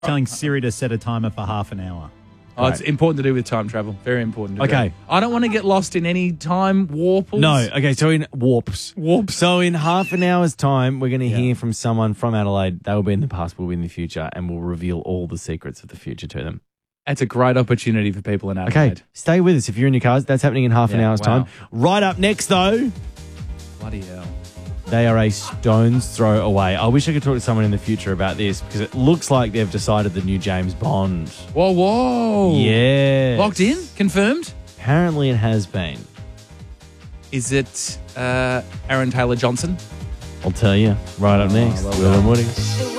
Telling Siri to set a timer for half an hour. Oh, it's important to do with time travel. Very important to do. Okay. I don't want to get lost in any time warples. No, okay, so in warps. Warps. So in half an hour's time, we're going to hear from someone from Adelaide. They will be in the past, we'll be in the future, and we'll reveal all the secrets of the future to them. That's a great opportunity for people in Adelaide. Okay, stay with us if you're in your cars. That's happening in half an Yeah, hour's wow. time. Right up next, though, Bloody hell. they are a stone's throw away. I wish I could talk to someone in the future about this because it looks like they've decided the new James Bond. Whoa, whoa. Yeah. Locked in? Confirmed? Apparently it has been. Is it Aaron Taylor Johnson? I'll tell you. Right up next, well Will and done. Woody.